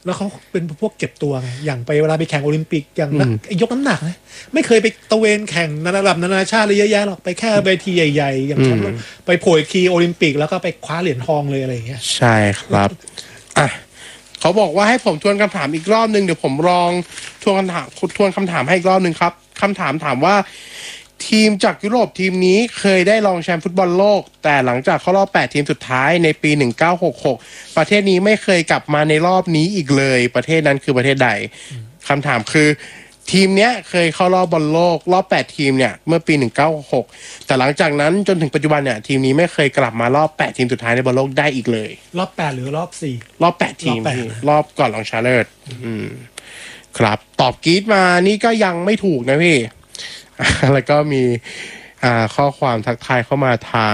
แล้วเขาเป็นพวกเก็บตัวไงอย่างไปเวลาไปแข่งโอลิมปิกอย่างนักยกน้ำหนักนะไม่เคยไปตะเวนแข่งระดับนานาชาติเลยเยอะแยะหรอกไปแค่เวทีใหญ่ๆอย่างแชมป์ไปโผล่อีกทีโอลิมปิกแล้วก็ไปคว้าเหรียญทองเลยอะไรอย่างเงี้ยใช่ครับอ่ะเขาบอกว่าให้ผมทวนคำถามอีกรอบนึงเดี๋ยวผมลองทวนคำถามให้อีกรอบนึงครับคำถามถามว่าทีมจากยุโรปทีมนี้เคยได้รองแชมป์ฟุตบอลโลกแต่หลังจากเข้ารอบ8ทีมสุดท้ายในปี1966ประเทศนี้ไม่เคยกลับมาในรอบนี้อีกเลยประเทศนั้นคือประเทศใดคำถามคือทีมเนี้ยเคยเข้ารอบบอลโลกรอบ8ทีมเนี่ยเมื่อปี1966แต่หลังจากนั้นจนถึงปัจจุบันเนี่ยทีมนี้ไม่เคยกลับมารอบ8ทีมสุดท้ายในบอลโลกได้อีกเลยรอบ8หรือรอบ4 รอบ8ทีมรอบก่อนรองชนะเลิศครับตอบกรี๊ดมานี่ก็ยังไม่ถูกนะพี่แล้วก็มีข้อความทักทายเข้ามาทาง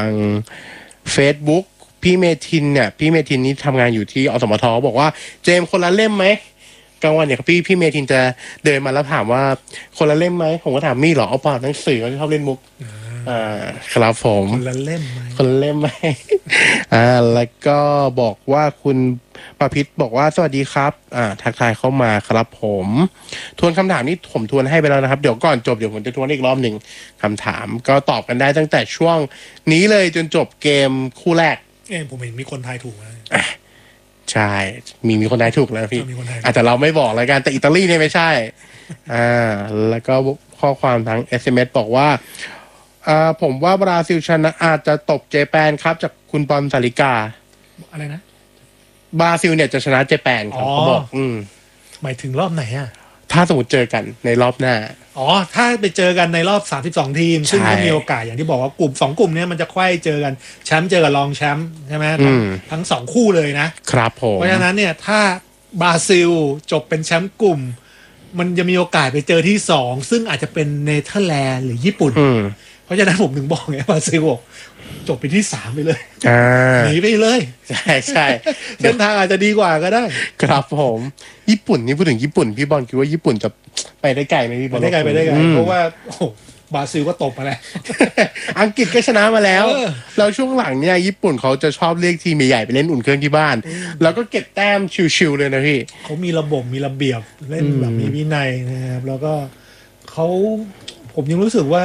Facebook พี่เมทินเนี่ยพี่เมทินนี่ทำงานอยู่ที่อสมทบอกว่าเจมคนละเล่มไหมกลางวันเนี่ยพี่เมทินจะเดินมาแล้วถามว่าคนละเล่มไหมผมก็ถามมี่หรอเอาเปล่าหนังสือเขาชอบเล่นมุกครับผมคนละเล่มไหมคนละเล่มไหมแล้วก็บอกว่าคุณประพิษบอกว่าสวัสดีครับทักทายเข้ามาครับผมทวนคำถามนี้ผมทวนให้ไปแล้วนะครับเดี๋ยวก่อนจบเดี๋ยวผมจะทวนอีกรอบหนึ่งคำถามก็ตอบกันได้ตั้งแต่ช่วงนี้เลยจนจบเกมคู่แรกผมเห็นมีคนทายถูกนะใช่มีคนทายถูกแล้วพี่แต่เราไม่บอกแล้วกันแต่อิตาลีเนี่ยไม่ใช่แล้วก็ข้อความทาง SMS บอกว่าผมว่าบราซิลชนะอาจจะตบเจแปนครับจากคุณปอมสาริกาอะไรนะบราซิลเนี่ยจะชนะเจแปนครับเขาบอกหมายถึงรอบไหนถ้าสมมติเจอกันในรอบหน้าถ้าไปเจอกันในรอบ32ทีมซึ่งก็มีโอกาสอย่างที่บอกว่ากลุ่ม2กลุ่มนี้มันจะไขว้เจอกันแชมป์เจอกับรองแชมป์ใช่ไหมทั้ง2คู่เลยนะครับผมเพราะฉะนั้นเนี่ยถ้าบราซิลจบเป็นแชมป์กลุ่มมันจะมีโอกาสไปเจอที่2ซึ่งอาจจะเป็นเนเธอร์แลนด์หรือญี่ปุ่นเพราะฉะนั้นผมถึงบอกไงบราซิลจบไปที่3ไปเลยหนีไปเลยใช่เส้นทางอาจจะดีกว่าก็ได้ครับผมญี่ปุ่นนี่พูดถึงญี่ปุ่นพี่บอลคิดว่าญี่ปุ่นจะไปได้ไกลไหมพี่บอลไปได้ไกลเพราะว่าบราซิลก็ตบมาแล้วอังกฤษก็ชนะมาแล้วแล้วช่วงหลังเนี่ยญี่ปุ่นเขาจะชอบเรียกทีมใหญ่ๆไปเล่นอุ่นเครื่องที่บ้านแล้วก็เก็บแต้มชิวๆเลยนะพี่เขามีระบบมีระเบียบเล่นแบบมีวินัยนะครับแล้วก็ผมยังรู้สึกว่า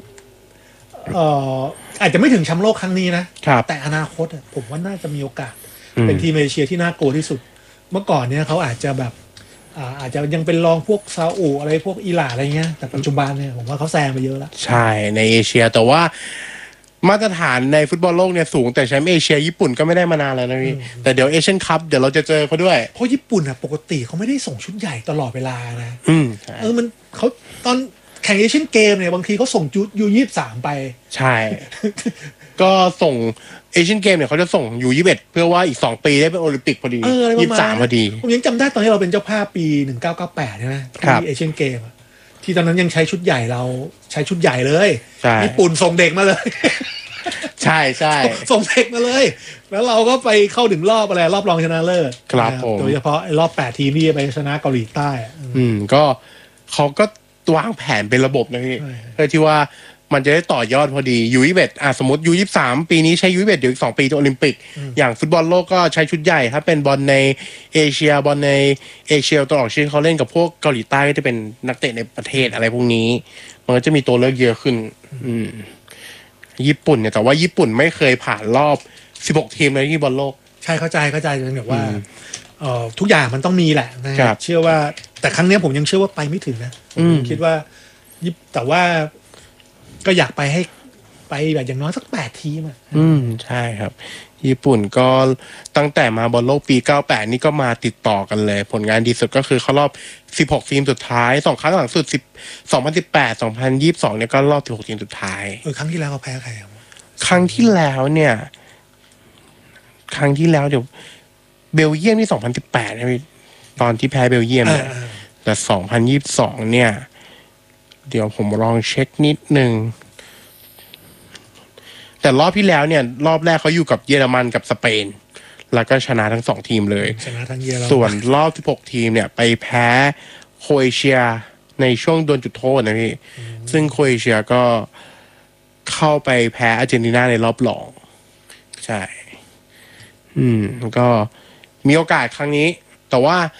อาจจะไม่ถึงแชมป์โลกครั้งนี้นะแต่อนาคตผมว่าน่าจะมีโอกาสเป็นทีมเอเชียที่น่ากลัวที่สุดเมื่อก่อนเนี่ยเขาอาจจะแบบอาจจะยังเป็นรองพวกซาอุอะไรพวกอิหร่านอะไรเงี้ยแต่ปัจจุบันเนี่ยผมว่าเขาแซงไปเยอะแล้วใช่ในเอเชียแต่ว่ามาตรฐานในฟุตบอลโลกเนี่ยสูงแต่แชมป์เอเชียญี่ปุ่นก็ไม่ได้มานานแล้วนะพี่แต่เดี๋ยวเอเชียนคัพเดี๋ยวเราจะเจอเขาด้วยเพราะญี่ปุ่นปกติเขาไม่ได้ส่งชุดใหญ่ตลอดเวลานะมันเขาตอนแข่งเอเชียนเกมเนี่ยบางทีเขาส่งU23ไปใช่ก็ส่งเอเชียนเกมเนี่ยเขาจะส่งU21เพื่อว่าอีก2ปีได้เป็นโอลิมปิกพอดี23พอดีผมยังจำได้ตอนที่เราเป็นเจ้าภาพปี1998ใช่ไหมที่เอเชียนเกมที่ตอนนั้นยังใช้ชุดใหญ่เราใช้ชุดใหญ่เลยญี่ปุ่นส่งเด็กมาเลยใช่ส่งเด็กมาเลยแล้วเราก็ไปเข้าถึงรอบรองชนะเลิศครับผมโดยเฉพาะรอบ8ทีมที่ไปชนะเกาหลีใต้ก็เขาก็วางแผนเป็นระบบนะพี่เพื่อที่ว่ามันจะได้ต่อยอดพอดีU21สมมติU23ปีนี้ใช้U21เดี๋ยวอีก2ปีจะโอลิมปิกอย่างฟุตบอลโลกก็ใช้ชุดใหญ่ถ้าเป็นบอลในเอเชียบอลในเอเชียตะวันออกเฉียงเขาเล่นกับพวกเกาหลีใต้ก็จะเป็นนักเตะในประเทศอะไรพวกนี้มันก็จะมีตัวเลือกเยอะขึ้นญี่ปุ่นเนี่ยแต่ว่าญี่ปุ่นไม่เคยผ่านรอบ16ทีมเลยที่บอลโลกใช่เข้าใจจนแบบว่าทุกอย่างมันต้องมีแหละนะเชื่อว่าแต่ครั้งนี้ผมยังเชื่อว่าไปไม่ถึงนะคิดว่าแต่ว่าก็อยากไปให้ไปแบบอย่างน้อยสัก8ทีมใช่ครับญี่ปุ่นก็ตั้งแต่มาบอลโลกปี98นี่ก็มาติดต่อกันเลยผลงานดีสุดก็คือเข้ารอบ16ทีมสุดท้าย2ครั้งหลังสุด2018 2022เนี่ยก็รอบ16ทีมสุดท้ายครั้งที่แล้วเขาแพ้ใครครั้งที่แล้วเดี๋ยวเบลเยียมที่2018นะพี่ตอนที่แพ้เบลเยียมเนี่ยแต่2022เนี่ยเดี๋ยวผมลองเช็คนิดนึงแต่รอบที่แล้วเนี่ยรอบแรกเขาอยู่กับเยอรมันกับสเปนแล้วก็ชนะทั้ง2ทีมเลยชนะทั้งเยอรมันส่วนรอบ16ทีมเนี่ยไปแพ้โครเอเชียในช่วงดวลจุดโทษนะพี่ซึ่งโครเอเชียก็เข้าไปแพ้อาร์เจนตินาในรอบรองใช่ก็มีโอกาสครั้งนี้แต่ว่า